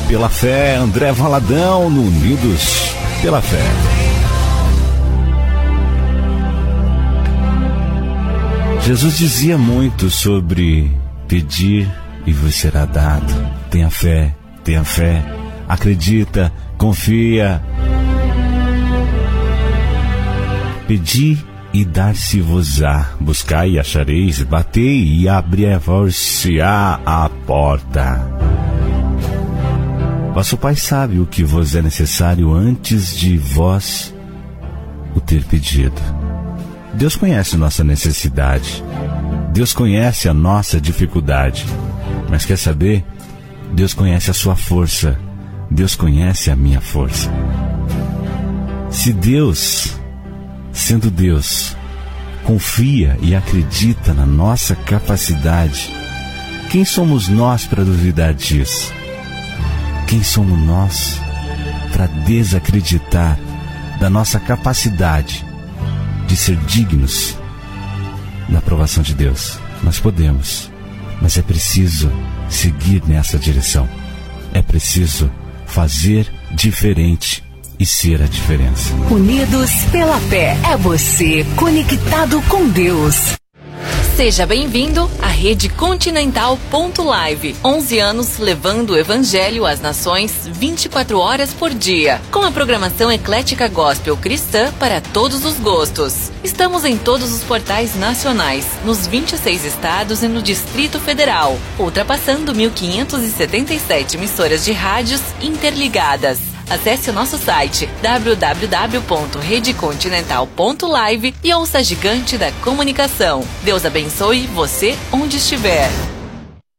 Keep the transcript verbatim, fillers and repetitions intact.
pela Fé, André Valadão no Unidos pela Fé. Jesus dizia muito sobre pedir e vos será dado. Tenha fé, tenha fé, acredita, confia. Pedi e dar-se-vos-á, buscai e achareis, batei e abrir-vos-se-á a porta. Vosso Pai sabe o que vos é necessário antes de vós o ter pedido. Deus conhece nossa necessidade, Deus conhece a nossa dificuldade, mas quer saber? Deus conhece a sua força, Deus conhece a minha força. Se Deus, sendo Deus, confia e acredita na nossa capacidade, quem somos nós para duvidar disso? Quem somos nós para desacreditar da nossa capacidade de ser dignos da aprovação de Deus? Nós podemos, mas é preciso seguir nessa direção. É preciso fazer diferente e ser a diferença. Unidos pela Fé. É você conectado com Deus. Seja bem-vindo à Rede Continental ponto live. onze anos levando o Evangelho às nações vinte e quatro horas por dia. Com a programação eclética gospel cristã para todos os gostos. Estamos em todos os portais nacionais, nos vinte e seis estados e no Distrito Federal, ultrapassando mil quinhentas e setenta e sete emissoras de rádios interligadas. Acesse o nosso site w w w ponto rede continental ponto live e ouça a gigante da comunicação. Deus abençoe você onde estiver.